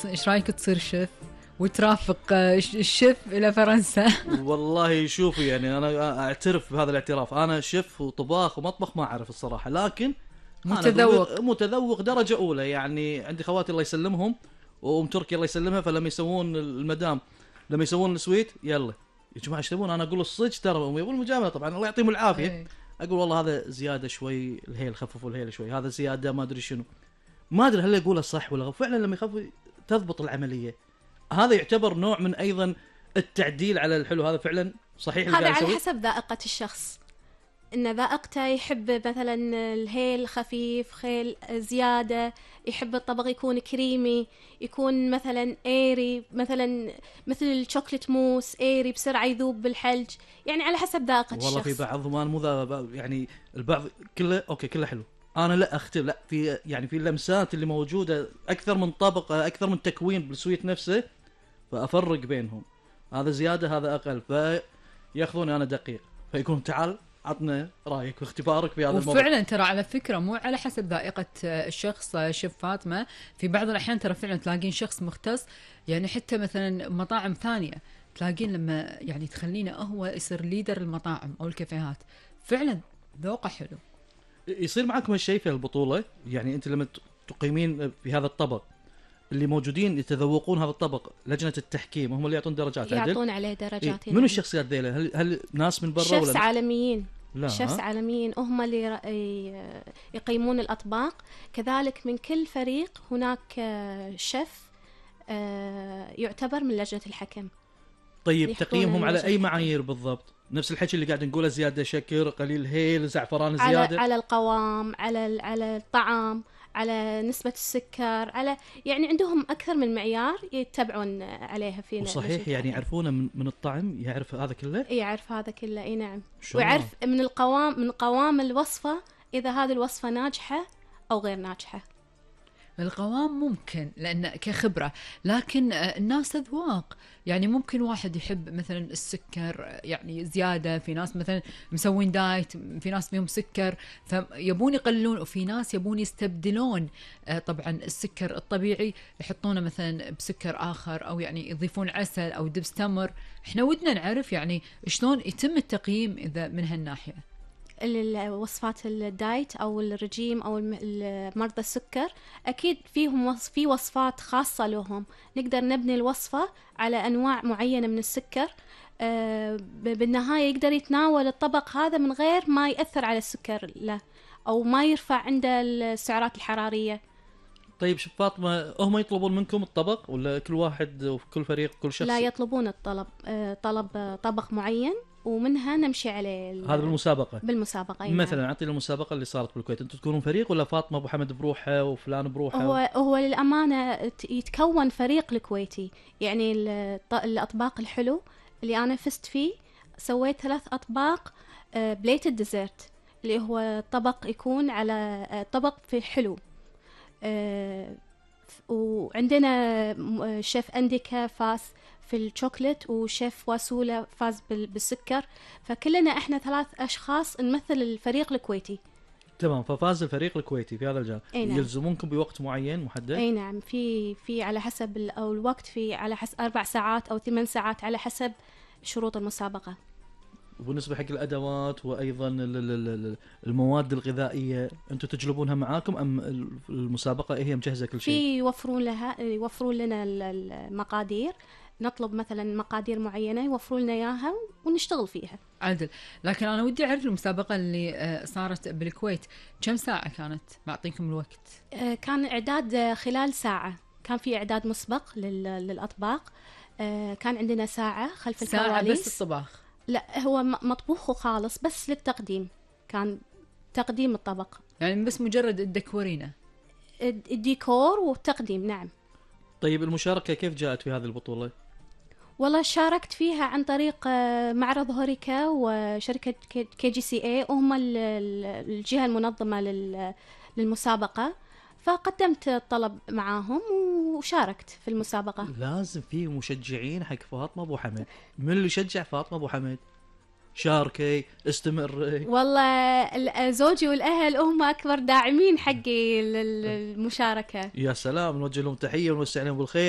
ايش رايك تصير شيف وترافق الشيف الى فرنسا؟ والله شوفي يعني انا اعترف بهذا الاعتراف، انا شيف وطباخ ومطبخ ما اعرف الصراحه، لكن متذوق درجه اولى. يعني عندي خواتي الله يسلمهم وام تركي الله يسلمها، فلما يسوون المدام لما يسوون السويت يلا يا جماعه ايش تبون، انا اقول الصدق ترى يبون المجامله طبعا الله يعطيهم العافيه. اقول والله هذا زياده شوي الهيل، خففوا الهيل شوي، هذا زياده ما ادري شنو، ما ادري هل اقوله صح ولا غلط. فعلا لما يخفوا تضبط العمليه. هذا يعتبر نوع من ايضا التعديل على الحلو. هذا فعلا صحيح هذا على حسب ذائقة الشخص، إن ذائقته يحب مثلا الهيل خفيف، خيل زيادة، يحب الطبق يكون كريمي، يكون مثلا ايري، مثلا مثل الشوكليت موس ايري بسرعة يذوب بالحلج، يعني على حسب ذائقة الشخص. والله في بعضهم انا مو يعني البعض كله اوكي كله حلو، انا لا اختلف، لا في يعني في اللمسات اللي موجودة اكثر من طبق اكثر من تكوين بالسويت نفسه، فافرق بينهم، هذا زيادة هذا اقل، فياخذوني انا دقيق، فيكون تعال عطنا رايك واختبارك في هذا الموضوع. وفعلا ترى على فكره مو على حسب ذائقه الشخص. شيف فاطمه في بعض الاحيان ترى فعلا تلاقين شخص مختص، يعني حتى مثلا مطاعم ثانيه تلاقين لما يعني تخلينه هو يصير ليدر المطاعم او الكافيهات، فعلا ذوقه حلو. يصير معكم هالشيء في البطوله؟ يعني انت لما تقيمين في هذا الطبق اللي موجودين يتذوقون هذا الطبق، لجنه التحكيم هم اللي يعطون درجات؟ يعطون عليه درجات. منو الشخصيات ذيلا؟ هل ناس من برا ولا عالميين؟ شيفs عالميين هم اللي يقيمون الأطباق. كذلك من كل فريق هناك شيف يعتبر من لجنة الحكم. طيب تقييمهم على أي معايير بالضبط؟ نفس الحكي اللي قاعد نقوله، زيادة شكر، قليل هيل، زعفران زيادة، على القوام، على الطعام، على نسبة السكر، على يعني عندهم أكثر من معيار يتبعون عليها فينا. وصحيح يعني يعرفونه من الطعم، يعرف هذا كله؟ يعرف هذا كله، اي نعم. ويعرف من قوام الوصفة إذا هذه الوصفة ناجحة أو غير ناجحة. القوام ممكن لأن كخبرة، لكن الناس أذواق. يعني ممكن واحد يحب مثلا السكر يعني زيادة، في ناس مثلا مسوين دايت، في ناس فيهم سكر فيبون يقللون، وفي ناس يبون يستبدلون طبعا السكر الطبيعي يحطونه مثلا بسكر آخر، أو يعني يضيفون عسل أو دبس تمر. احنا ودنا نعرف يعني شلون يتم التقييم إذا من هالناحية. الوصفات الدايت أو الرجيم أو مرضى السكر أكيد فيهم في وصفات خاصة لهم، نقدر نبني الوصفة على أنواع معينة من السكر، بالنهاية يقدر يتناول الطبق هذا من غير ما يأثر على السكر له أو ما يرفع عنده السعرات الحرارية. طيب شوف فاطمة، هم يطلبون منكم الطبق ولا كل واحد وفي كل فريق كل شخص؟ لا، يطلبون الطلب، طلب طبق معين ومنها نمشي عليه. هذا بالمسابقة مثلا أعطينا المسابقة اللي صارت بالكويت، أنتم تكونون فريق ولا فاطمة أبو حمد بروحه وفلان بروحه؟ هو للأمانة يتكون فريق الكويتي. يعني الأطباق الحلو اللي أنا فزت فيه، سويت 3 أطباق بليتد ديزرت، اللي هو طبق يكون على طبق في حلو. وعندنا شيف أنديكا فاز في الشوكولات، وشيف واسولة فاز بالسكر، فكلنا احنا 3 أشخاص نمثل الفريق الكويتي. تمام، ففاز الفريق الكويتي في هذا الجانب. نعم. يلزمونكم بوقت معين محدد؟ اي نعم، في على حسب أو الوقت، في على حسب 4 ساعات أو 8 ساعات على حسب شروط المسابقة. وبالنسبة حق الأدوات وأيضا المواد الغذائية أنتم تجلبونها معاكم أم المسابقة هي مجهزة كل شيء؟ يوفرون لنا المقادير، نطلب مثلا مقادير معينة يوفرون لنا إياها ونشتغل فيها. عدل. لكن أنا ودي أعرف المسابقة اللي صارت بالكويت كم ساعة كانت؟ بعطيكم الوقت. كان إعداد خلال ساعة، كان في إعداد مسبق للأطباق، كان عندنا ساعة خلف الكواليس. ساعة بس الطباخ؟ لا، هو مطبوخ خالص بس للتقديم، كان تقديم الطبق، يعني بس مجرد الديكورينه، الديكور والتقديم. نعم. طيب المشاركة كيف جاءت في هذه البطولة؟ والله شاركت فيها عن طريق معرض هوريكا وشركة KGCA، وهم الجهة المنظمة للمسابقة، فقدمت الطلب معاهم وشاركت في المسابقة. لازم في مشجعين حق فاطمة أبو حمد، من اللي يشجع فاطمة أبو حمد؟ شاركي، استمري. والله زوجي والأهل هم أكبر داعمين حقي للمشاركة. يا سلام، نوجه لهم تحية ونوسع لهم بالخير.